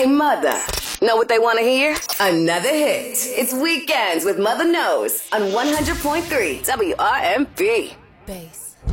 Hey, Mother. Know what they want to hear? Another hit. It's Weekends with Mother Knows on 100.3 WRMP. Bass.